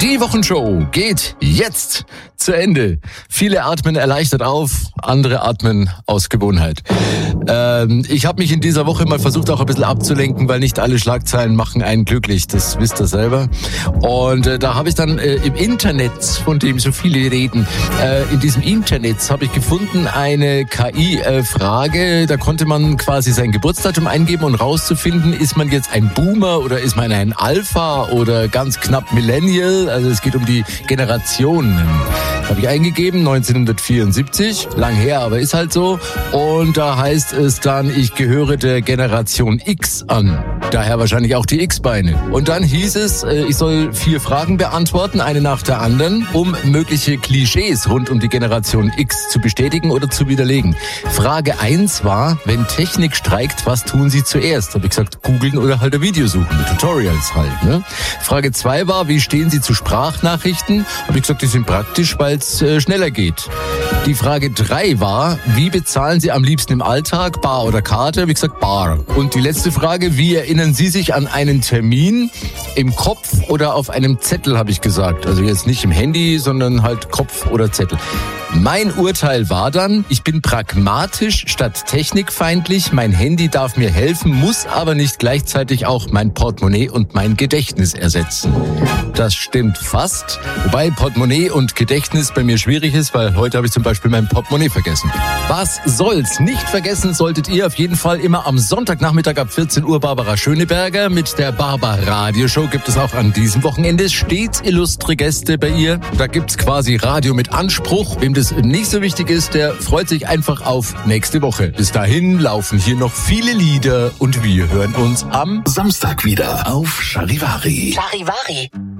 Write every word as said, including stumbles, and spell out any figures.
Die Wochenshow geht jetzt zu Ende. Viele atmen erleichtert auf, andere atmen aus Gewohnheit. Ähm, ich habe mich in dieser Woche mal versucht, auch ein bisschen abzulenken, weil nicht alle Schlagzeilen machen einen glücklich. Das wisst ihr selber. Und äh, da habe ich dann äh, im Internet, von dem so viele reden, äh, in diesem Internet habe ich gefunden eine K I-Frage. Da konnte man quasi sein Geburtsdatum eingeben und rauszufinden, ist man jetzt ein Boomer oder ist man ein Alpha oder ganz knapp Millennial. Also es geht um die Generationen. Habe ich eingegeben, neunzehnhundertvierundsiebzig, lang her, aber ist halt so. Und da heißt es dann, ich gehöre der Generation X an. Daher wahrscheinlich auch die X-Beine. Und dann hieß es, ich soll vier Fragen beantworten, eine nach der anderen, um mögliche Klischees rund um die Generation X zu bestätigen oder zu widerlegen. Frage eins war, wenn Technik streikt, was tun Sie zuerst? Habe ich gesagt, googeln oder halt ein Video suchen, Tutorials halt. Ne? Frage zwei war, wie stehen Sie zu Sprachnachrichten? Habe ich gesagt, die sind praktisch, weil es äh, schneller geht. Die Frage drei war, wie bezahlen Sie am liebsten im Alltag, Bar oder Karte? Habe ich gesagt, Bar. Und die letzte Frage, wie erinnern Sie sich an einen Termin im Kopf oder auf einem Zettel, habe ich gesagt. Also jetzt nicht im Handy, sondern halt Kopf oder Zettel. Mein Urteil war dann, ich bin pragmatisch statt technikfeindlich. Mein Handy darf mir helfen, muss aber nicht gleichzeitig auch mein Portemonnaie und mein Gedächtnis ersetzen. Das stimmt fast, wobei Portemonnaie und Gedächtnis bei mir schwierig ist, weil heute habe ich zum Beispiel mein Portemonnaie vergessen. Was soll's? Nicht vergessen solltet ihr auf jeden Fall immer am Sonntagnachmittag ab vierzehn Uhr Barbara Schöneberger. Mit der Barbara Radioshow gibt es auch an diesem Wochenende stets illustre Gäste bei ihr. Da gibt's quasi Radio mit Anspruch. Wem das nicht so wichtig ist, der freut sich einfach auf nächste Woche. Bis dahin laufen hier noch viele Lieder und wir hören uns am Samstag wieder auf Charivari. Charivari.